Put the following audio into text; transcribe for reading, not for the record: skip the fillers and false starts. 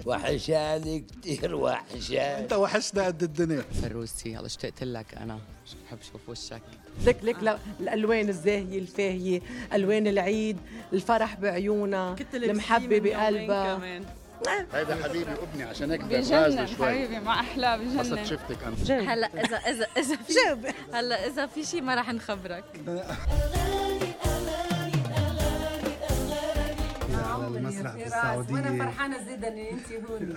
وحشاني كتير وحشاني. انت وحشنا قد الدنيا. فروسي هلا اشتقت لك انا، بحب اشوف وشك. لك الالوان الزاهيه الفاهيه، الوان العيد، الفرح بعيونها، المحبه بقلبها. هيدا حبيبي وابني عشان هيك بجنن حبيبي، مع احلى بس بجنن. شفتك انا هلا اذا في هلا اذا في شيء ما راح نخبرك. على المسرح بالسعوديه. وانا فرحانه جدا ان انت هون.